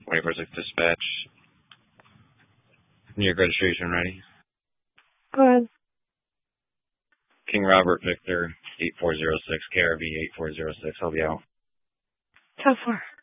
24-6 dispatch. New York registration ready. Go ahead. King Robert Victor 8406, KRV 8406. I'll be out. 10-4.